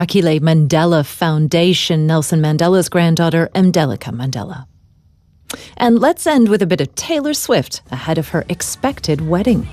Akile Mandela Foundation, Nelson Mandela's granddaughter, Mdelica Mandela. And let's end with a bit of Taylor Swift ahead of her expected wedding.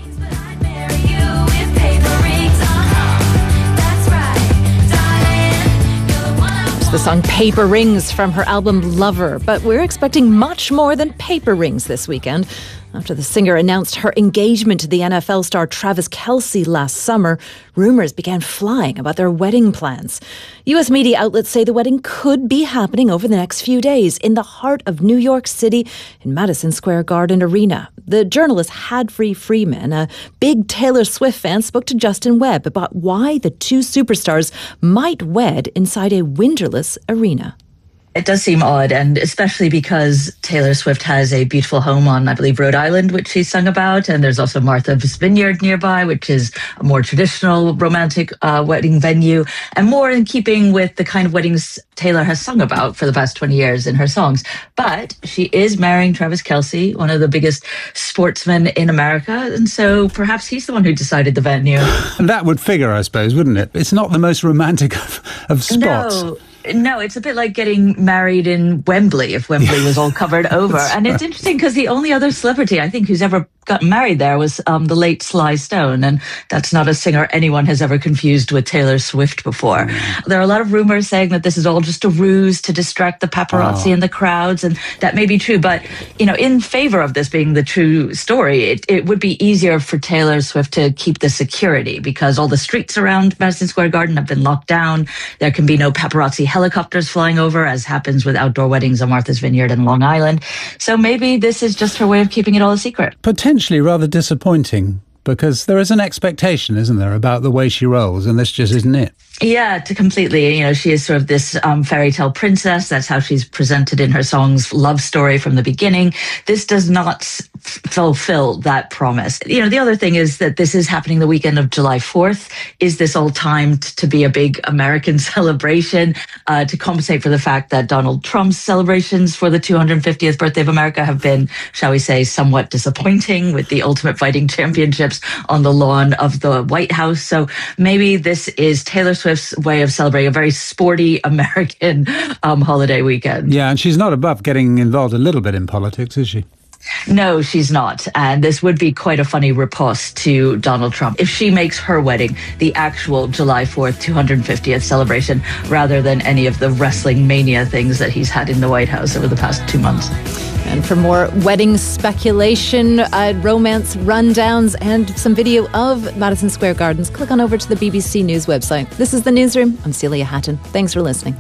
It's the song Paper Rings from her album Lover, but we're expecting much more than paper rings this weekend. After the singer announced her engagement to the NFL star Travis Kelce last summer, rumours began flying about their wedding plans. US media outlets say the wedding could be happening over the next few days in the heart of New York City in Madison Square Garden Arena. The journalist Hadley Freeman, a big Taylor Swift fan, spoke to Justin Webb about why the two superstars might wed inside a windowless arena. It does seem odd, and especially because Taylor Swift has a beautiful home on, I believe, Rhode Island, which she's sung about. And there's also Martha's Vineyard nearby, which is a more traditional romantic wedding venue, and more in keeping with the kind of weddings Taylor has sung about for the past 20 years in her songs. But she is marrying Travis Kelce, one of the biggest sportsmen in America. And so perhaps he's the one who decided the venue. And that would figure, I suppose, wouldn't it? It's not the most romantic of spots. No, it's a bit like getting married in Wembley, if Wembley was all covered over. And it's interesting because the only other celebrity, I think, who's ever gotten married there was the late Sly Stone. And that's not a singer anyone has ever confused with Taylor Swift before. There are a lot of rumors saying that this is all just a ruse to distract the paparazzi and the crowds. And that may be true. But, you know, in favor of this being the true story, it would be easier for Taylor Swift to keep the security because all the streets around Madison Square Garden have been locked down. There can be no paparazzi helicopters flying over, as happens with outdoor weddings on Martha's Vineyard and Long Island. So maybe this is just her way of keeping it all a secret. Potentially rather disappointing, because there is an expectation, isn't there, about the way she rolls, and this just isn't it. Yeah, completely. You know, she is sort of this fairy tale princess. That's how she's presented in her songs' love story from the beginning. This does not fulfill that promise. You know, the other thing is that this is happening the weekend of July 4th. Is this all timed to be a big American celebration to compensate for the fact that Donald Trump's celebrations for the 250th birthday of America have been, shall we say, somewhat disappointing with the Ultimate Fighting Championships on the lawn of the White House? So maybe this is Taylor Swift's way of celebrating a very sporty American holiday weekend. Yeah, and she's not above getting involved a little bit in politics, is she? No, she's not. And this would be quite a funny riposte to Donald Trump if she makes her wedding the actual July 4th, 250th celebration, rather than any of the wrestling mania things that he's had in the White House over the past 2 months. And for more wedding speculation, romance rundowns, and some video of Madison Square Gardens, click on over to the BBC News website. This is The Newsroom. I'm Celia Hatton. Thanks for listening.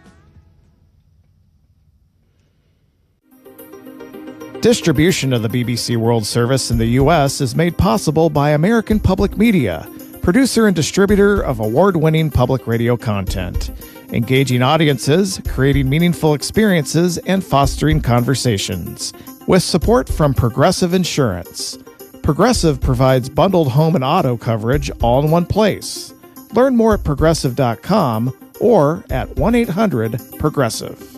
Distribution of the BBC World Service in the U.S. is made possible by American Public Media, producer and distributor of award-winning public radio content, engaging audiences, creating meaningful experiences, and fostering conversations. With support from Progressive Insurance. Progressive provides bundled home and auto coverage all in one place. Learn more at progressive.com or at 1-800-PROGRESSIVE.